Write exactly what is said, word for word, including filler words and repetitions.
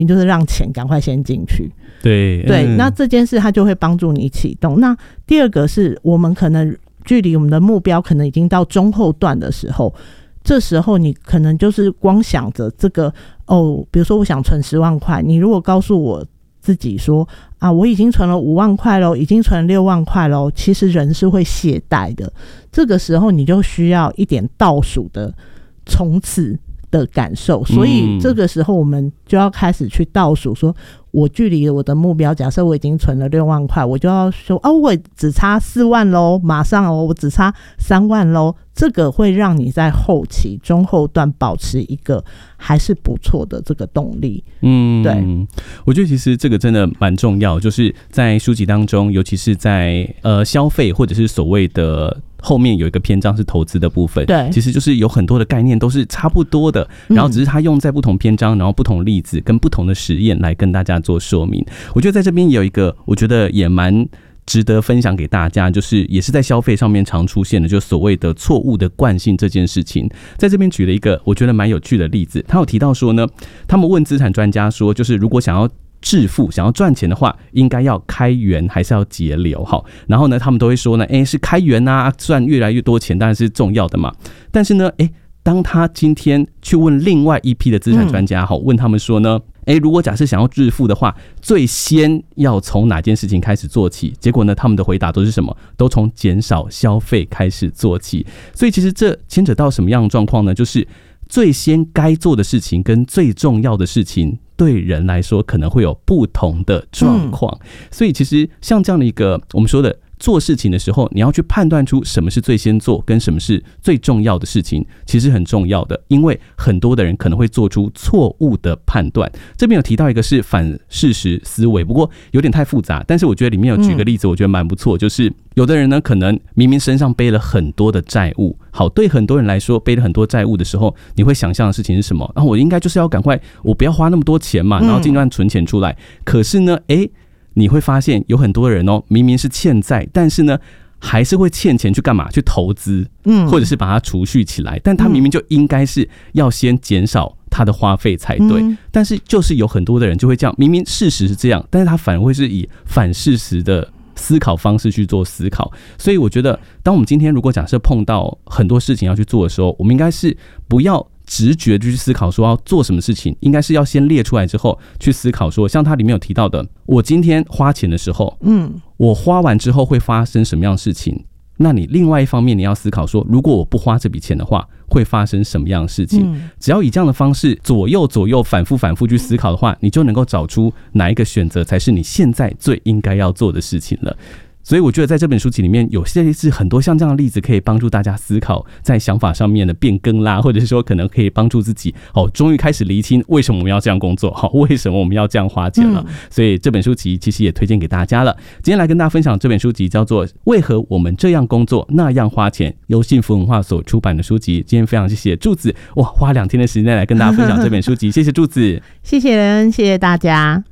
你就是让钱赶快先进去。 对对、 嗯、 那这件事它就会帮助你启动。那第二个是我们可能距离我们的目标可能已经到中后段的时候，这时候你可能就是光想着这个哦，比如说我想存十万块，你如果告诉我自己说啊，我已经存了五万块咯，已经存了六万块咯，其实人是会懈怠的。这个时候你就需要一点倒数的冲刺的感受，所以这个时候我们就要开始去倒数，说我距离我的目标，假设我已经存了六万块，我就要说哦，我只差四万咯，马上哦，我只差三万咯。这个会让你在后期中后段保持一个还是不错的这个动力。嗯，对， 我觉得其实这个真的蛮重要，就是在书籍当中，尤其是在呃消费或者是所谓的后面有一个篇章是投资的部分， 对， 其实就是有很多的概念都是差不多的，然后只是它用在不同篇章，然后不同例子跟不同的实验来跟大家做说明。我觉得在这边有一个我觉得也蛮值得分享给大家，就是也是在消费上面常出现的，就所谓的错误的惯性这件事情。在这边举了一个我觉得蛮有趣的例子，他有提到说呢，他们问资产专家说，就是如果想要致富想要赚钱的话，应该要开源还是要节流？好，然后呢，他们都会说呢，哎，是开源啊，赚越来越多钱当然是重要的嘛。但是呢，哎，当他今天去问另外一批的资产专家，好，问他们说呢，哎，如果假设想要致富的话，最先要从哪件事情开始做起？结果呢，他们的回答都是什么？都从减少消费开始做起。所以其实这牵扯到什么样的状况呢？就是最先该做的事情跟最重要的事情，对人来说可能会有不同的状况。嗯、所以其实像这样的一个我们说的做事情的时候，你要去判断出什么是最先做跟什么是最重要的事情，其实很重要的，因为很多的人可能会做出错误的判断。这边有提到一个是反事实思维，不过有点太复杂，但是我觉得里面有举个例子，我觉得蛮不错，就是有的人呢，可能明明身上背了很多的债务，好，对很多人来说，背了很多债务的时候，你会想象的事情是什么？然后我应该就是要赶快，我不要花那么多钱嘛，然后尽量存钱出来。可是呢，哎。你会发现有很多人哦，明明是欠债，但是呢，还是会欠钱去干嘛？去投资，嗯，或者是把它储蓄起来。但他明明就应该是要先减少他的花费才对，嗯、但是就是有很多的人就会这样，明明事实是这样，但是他反而会是以反事实的思考方式去做思考。所以我觉得，当我们今天如果假设碰到很多事情要去做的时候，我们应该是不要直觉就去思考说要做什么事情，应该是要先列出来之后去思考说，像它里面有提到的，我今天花钱的时候，嗯，我花完之后会发生什么样的事情？那你另外一方面你要思考说，如果我不花这笔钱的话，会发生什么样的事情？嗯、只要以这样的方式左右左右反复反复去思考的话，你就能够找出哪一个选择才是你现在最应该要做的事情了。所以我觉得在这本书籍里面有些是很多像这样的例子可以帮助大家思考在想法上面的变更啦，或者是说可能可以帮助自己哦，终于开始厘清为什么我们要这样工作，好，为什么我们要这样花钱了。嗯、所以这本书籍其实也推荐给大家了。今天来跟大家分享这本书籍叫做《为何我们这样工作那样花钱》，由幸福文化所出版的书籍。今天非常谢谢柱子，哇，花两天的时间来跟大家分享这本书籍，谢谢柱子， 谢谢人，谢谢大家。